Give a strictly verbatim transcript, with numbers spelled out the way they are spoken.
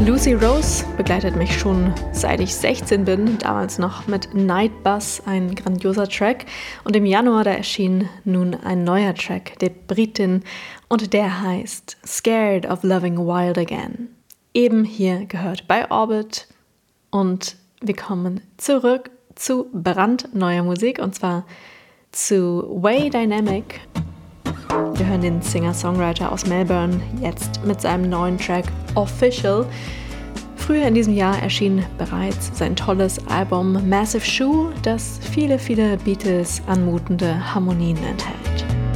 Lucy Rose begleitet mich schon seit ich sechzehn bin, damals noch mit Night Bus, ein grandioser Track. Und im Januar, da erschien nun ein neuer Track der Britin und der heißt Scared of Loving Wild Again. Eben hier gehört bei Orbit und wir kommen zurück zu brandneuer Musik und zwar zu Way Dynamic. Wir hören den Singer-Songwriter aus Melbourne jetzt mit seinem neuen Track Official. Früher in diesem Jahr erschien bereits sein tolles Album Massive Shoe, das viele, viele Beatles anmutende Harmonien enthält.